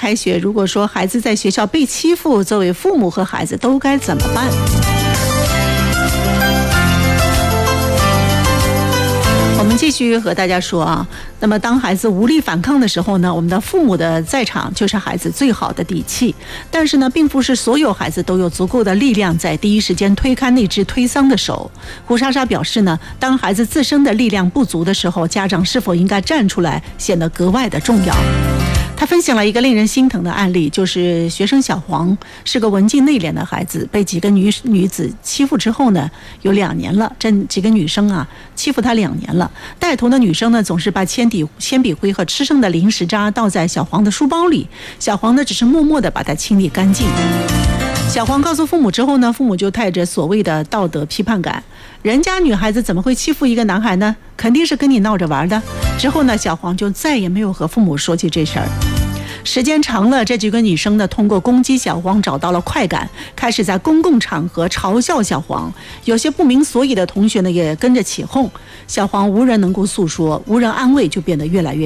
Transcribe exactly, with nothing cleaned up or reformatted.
开学，如果说孩子在学校被欺负，作为父母和孩子都该怎么办？我们继续和大家说啊，那么当孩子无力反抗的时候呢，我们的父母的在场就是孩子最好的底气。但是呢，并不是所有孩子都有足够的力量在第一时间推开那只推搡的手。胡莎莎表示呢，当孩子自身的力量不足的时候，家长是否应该站出来，显得格外的重要。他分享了一个令人心疼的案例，就是学生小黄是个文静内敛的孩子，被几个女女子欺负之后呢，有两年了，这几个女生啊欺负他两年了。带头的女生呢，总是把铅笔、铅笔灰和吃剩的零食渣倒在小黄的书包里，小黄呢只是默默地把它清理干净。小黄告诉父母之后呢，父母就带着所谓的道德批判感，人家女孩子怎么会欺负一个男孩呢？肯定是跟你闹着玩的。之后呢，小黄就再也没有和父母说起这事儿。时间长了，这几个女生呢，通过攻击小黄找到了快感，开始在公共场合嘲笑小黄。有些不明所以的同学呢，也跟着起哄。小黄无人能够诉说，无人安慰，就变得越来越